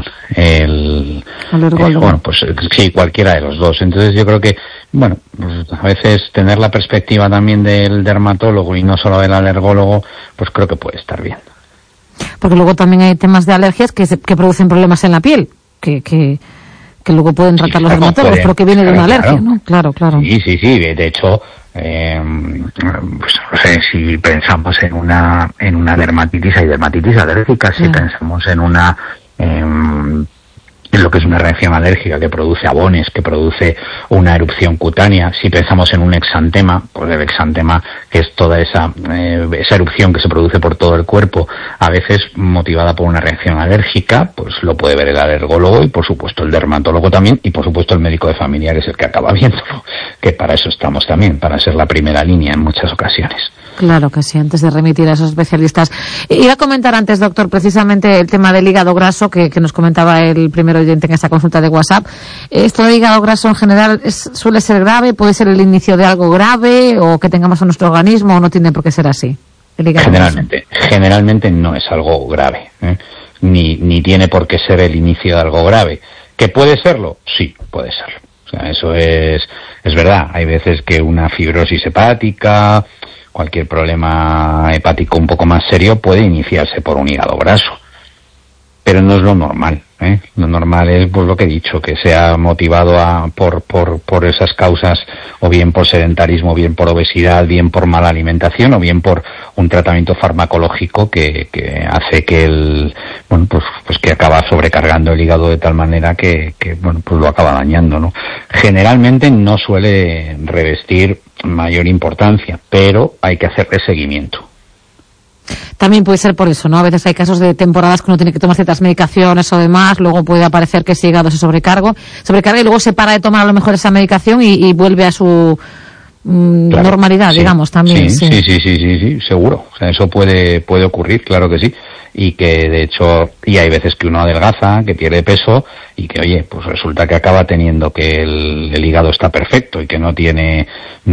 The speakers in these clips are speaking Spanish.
bueno, pues sí, cualquiera de los dos. Entonces yo creo que, bueno, pues a veces tener la perspectiva también del dermatólogo y no solo del alergólogo, pues creo que puede estar bien. Porque luego también hay temas de alergias que producen problemas en la piel, que luego pueden tratar los dermatólogos, pero que viene de una alergia, ¿no? Claro. Sí. De hecho, pues no sé, si pensamos en una dermatitis, hay dermatitis alérgica. Si pensamos en lo que es una reacción alérgica que produce abones, que produce una erupción cutánea. Si pensamos en un exantema, pues el exantema, que es toda esa erupción que se produce por todo el cuerpo, a veces motivada por una reacción alérgica, pues lo puede ver el alergólogo y por supuesto el dermatólogo también, y por supuesto el médico de familia, que es el que acaba viéndolo, que para eso estamos también, para ser la primera línea en muchas ocasiones. Claro que sí, antes de remitir a esos especialistas. Iba a comentar antes, doctor, precisamente el tema del hígado graso que nos comentaba el primer oyente en esa consulta de WhatsApp. ¿Esto del hígado graso en general suele ser grave? ¿Puede ser el inicio de algo grave o que tengamos en nuestro organismo o no tiene por qué ser así? Generalmente no es algo grave, ni tiene por qué ser el inicio de algo grave. ¿Que puede serlo? Sí, puede serlo. O sea, eso es verdad. Hay veces que una fibrosis hepática, cualquier problema hepático un poco más serio puede iniciarse por un hígado graso, pero no es lo normal. Lo normal es, pues lo que he dicho, que sea motivado por esas causas, o bien por sedentarismo, bien por obesidad, bien por mala alimentación, o bien por un tratamiento farmacológico que hace que pues que acaba sobrecargando el hígado de tal manera que pues lo acaba dañando, ¿no? Generalmente no suele revestir mayor importancia, pero hay que hacerle seguimiento. También puede ser por eso, ¿no? A veces hay casos de temporadas que uno tiene que tomar ciertas medicaciones o demás, luego puede aparecer que ese hígado se sobrecarga y luego se para de tomar a lo mejor esa medicación y vuelve a su normalidad, sí, digamos, también. Sí, seguro. O sea, eso puede ocurrir, claro que sí. Y que de hecho, y hay veces que uno adelgaza, que pierde peso y que, oye, pues resulta que acaba teniendo que el hígado está perfecto y que no tiene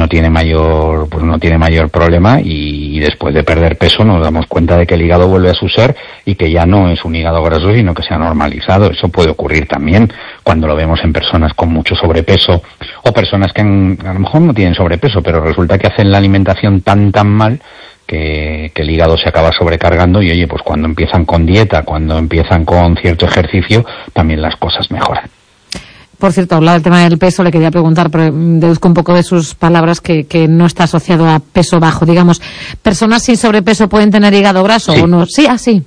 mayor problema, y después de perder peso nos damos cuenta de que el hígado vuelve a su ser y que ya no es un hígado graso, sino que se ha normalizado. Eso puede ocurrir también cuando lo vemos en personas con mucho sobrepeso o personas que a lo mejor no tienen sobrepeso, pero resulta que hacen la alimentación tan mal que el hígado se acaba sobrecargando, y oye, pues cuando empiezan con dieta, cuando empiezan con cierto ejercicio, también las cosas mejoran. Por cierto, hablaba del tema del peso, le quería preguntar, pero deduzco un poco de sus palabras que no está asociado a peso bajo, digamos. ¿Personas sin sobrepeso pueden tener hígado graso o no? Sí, sí.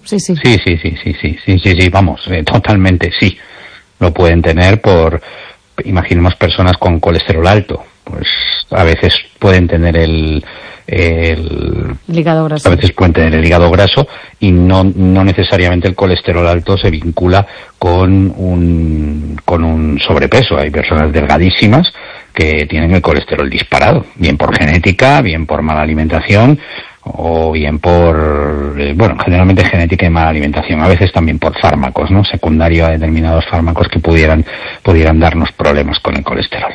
Sí, vamos, totalmente sí. Lo pueden tener imaginemos personas con colesterol alto, pues a veces pueden tener el hígado graso. A veces pueden tener el hígado graso, y no necesariamente el colesterol alto se vincula con un sobrepeso. Hay personas delgadísimas que tienen el colesterol disparado, bien por genética, bien por mala alimentación, o bien por, generalmente genética y mala alimentación, a veces también por fármacos, ¿no? Secundario a determinados fármacos que pudieran darnos problemas con el colesterol.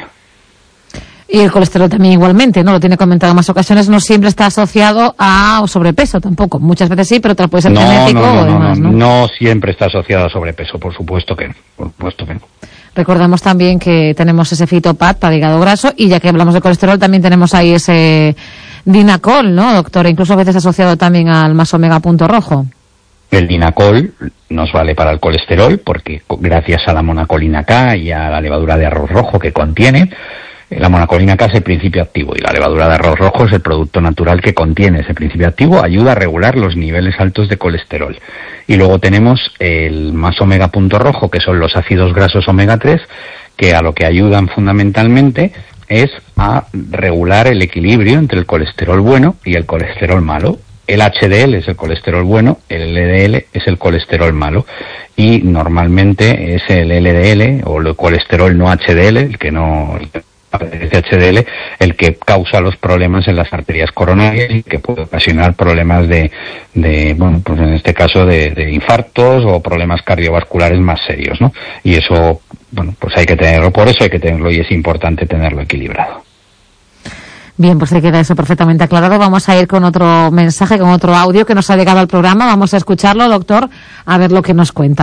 Y el colesterol también igualmente, ¿no? Lo tiene comentado en más ocasiones, no siempre está asociado a sobrepeso tampoco. Muchas veces sí, pero otras puede ser genético o demás, ¿no? No siempre está asociado a sobrepeso, por supuesto que no. Recordamos también que tenemos ese Fitopat para hígado graso, y ya que hablamos de colesterol también tenemos ahí ese Dinacol, ¿no, doctor? Incluso a veces asociado también al más omega punto rojo. El Dinacol nos vale para el colesterol porque gracias a la monacolina K y a la levadura de arroz rojo que contiene, la monacolina K es el principio activo y la levadura de arroz rojo es el producto natural que contiene ese principio activo, ayuda a regular los niveles altos de colesterol. Y luego tenemos el más omega punto rojo, que son los ácidos grasos omega 3, que a lo que ayudan fundamentalmente es a regular el equilibrio entre el colesterol bueno y el colesterol malo. El HDL es el colesterol bueno, el LDL es el colesterol malo, y normalmente es el LDL o el colesterol no HDL, el que HDL, el que causa los problemas en las arterias coronarias y que puede ocasionar problemas de en este caso de infartos o problemas cardiovasculares más serios, ¿no? Y eso, pues hay que tenerlo, por eso hay que tenerlo, y es importante tenerlo equilibrado. Bien, pues se queda eso perfectamente aclarado. Vamos a ir con otro mensaje, con otro audio que nos ha llegado al programa. Vamos a escucharlo, doctor, a ver lo que nos cuenta.